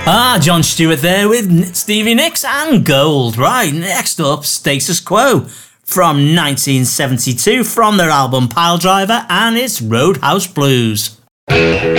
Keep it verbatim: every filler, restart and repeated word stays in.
Ah, John Stewart there with Stevie Nicks and Gold. Right, next up, Status Quo from nineteen seventy-two from their album Piledriver, and it's Roadhouse Blues.